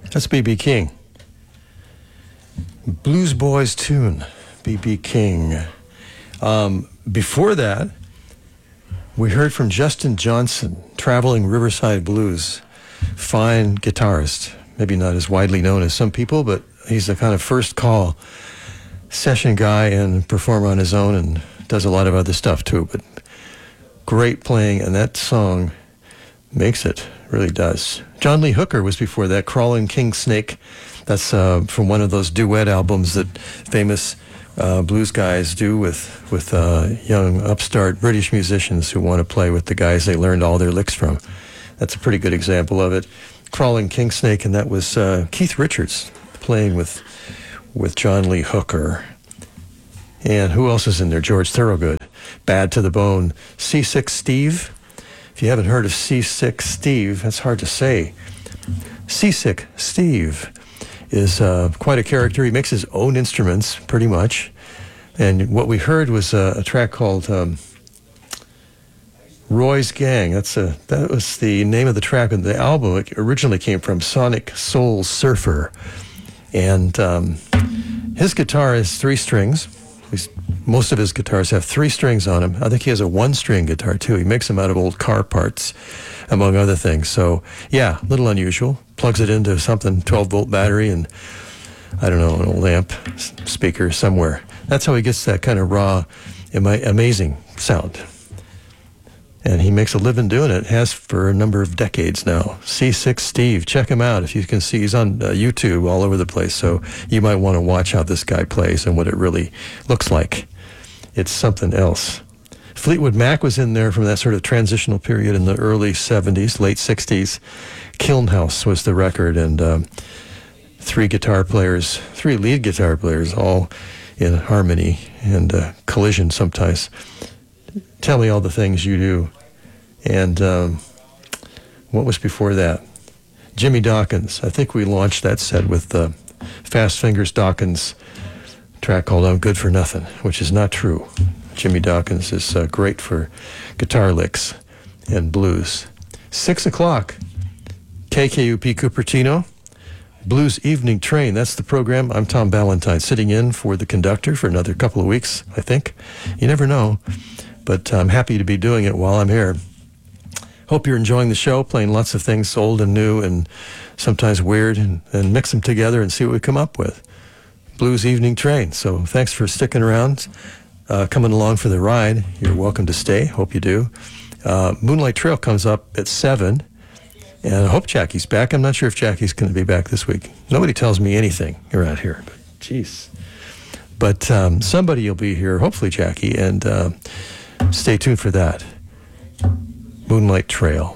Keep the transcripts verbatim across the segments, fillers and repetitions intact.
That's B B King. Blues Boys tune, B B King. Um, before that, we heard from Justin Johnson, Traveling Riverside Blues. Fine guitarist. Maybe not as widely known as some people, but he's the kind of first call session guy and performer on his own and does a lot of other stuff too. But great playing, and that song makes it, really does. John Lee Hooker was before that, Crawling King Snake. That's uh, from one of those duet albums that famous uh, blues guys do with, with uh, young upstart British musicians who want to play with the guys they learned all their licks from. That's a pretty good example of it. Crawling King Snake, and that was uh, Keith Richards playing with with John Lee Hooker. And who else is in there? George Thorogood, Bad to the Bone. Seasick Steve. If you haven't heard of Seasick Steve, that's hard to say. Seasick Steve is uh, quite a character. He makes his own instruments, pretty much. And what we heard was uh, a track called um, Roy's Gang. That's a, that was the name of the track of the album. It originally came from Sonic Soul Surfer. And um, his guitar is three strings. At least most of his guitars have three strings on them. I think he has a one-string guitar, too. He makes them out of old car parts, among other things. So, yeah, a little unusual. Plugs it into something, twelve-volt battery, and, I don't know, an old amp speaker somewhere. That's how he gets that kind of raw, amazing sound. And he makes a living doing it, has for a number of decades now. Seasick Steve, check him out if you can see. He's on uh, YouTube all over the place, so you might want to watch how this guy plays and what it really looks like. It's something else. Fleetwood Mac was in there from that sort of transitional period in the early seventies, late sixties. Kiln House was the record, and um, three guitar players, three lead guitar players, all in harmony and uh, collision sometimes. Tell Me All the Things You Do. And um, what was before that? Jimmy Dawkins. I think we launched that set with the uh, Fast Fingers Dawkins track called I'm Good for Nothing, which is not true. Jimmy Dawkins is uh, great for guitar licks and blues. Six o'clock, K K U P Cupertino, Blues Evening Train. That's the program. I'm Tom Ballantyne, sitting in for the conductor for another couple of weeks, I think. You never know. But I'm happy to be doing it while I'm here. Hope you're enjoying the show, playing lots of things old and new and sometimes weird, and, and mix them together and see what we come up with. Blues Evening Train. So thanks for sticking around, uh, coming along for the ride. You're welcome to stay. Hope you do. Uh, Moonlight Trail comes up at seven. And I hope Jackie's back. I'm not sure if Jackie's going to be back this week. Nobody tells me anything around here. But jeez. But um, somebody will be here, hopefully Jackie, and uh, stay tuned for that. Moonlight Trail.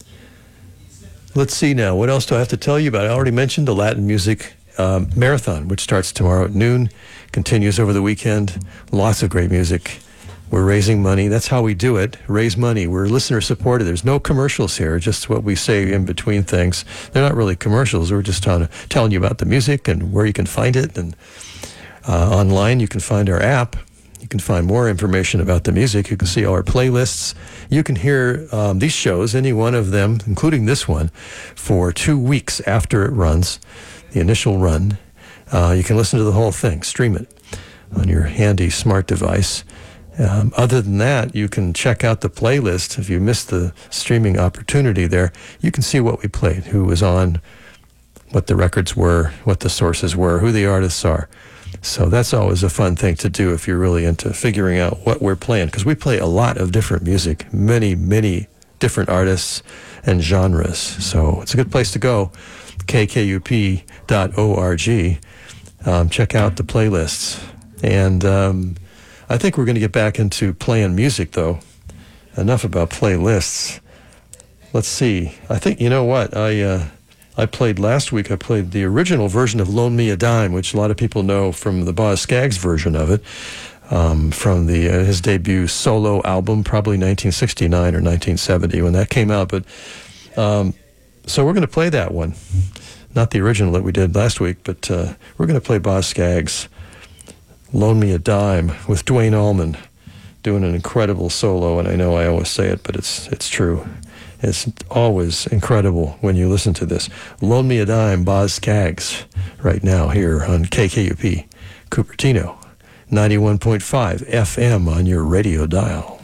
Let's see now. What else do I have to tell you about? I already mentioned the Latin Music um, Marathon, which starts tomorrow at noon, continues over the weekend. Lots of great music. We're raising money. That's how we do it. Raise money. We're listener supported. There's no commercials here, just what we say in between things. They're not really commercials. We're just telling, telling you about the music and where you can find it. And uh, online, you can find our app. You can find more information about the music. You can see our playlists. You can hear um, these shows, any one of them, including this one, for two weeks after it runs, the initial run. Uh, you can listen to the whole thing, stream it on your handy smart device. Um, other than that, you can check out the playlist. If you missed the streaming opportunity there, you can see what we played, who was on, what the records were, what the sources were, who the artists are. So that's always a fun thing to do if you're really into figuring out what we're playing, because we play a lot of different music, many, many different artists and genres. So it's a good place to go, K K U P dot org. Um, check out the playlists. And um, I think we're going to get back into playing music, though. Enough about playlists. Let's see. I think, you know what, I... Uh, I played last week, I played the original version of Loan Me a Dime, which a lot of people know from the Boz Scaggs version of it, um, from the uh, his debut solo album, probably nineteen sixty-nine or nineteen seventy when that came out. But um, so we're going to play that one. Not the original that we did last week, but uh, we're going to play Boz Scaggs' Loan Me a Dime with Duane Allman doing an incredible solo, and I know I always say it, but it's it's true. It's always incredible when you listen to this. Loan Me a Dime, Boz Scaggs, right now here on K K U P, Cupertino, ninety-one point five F M on your radio dial.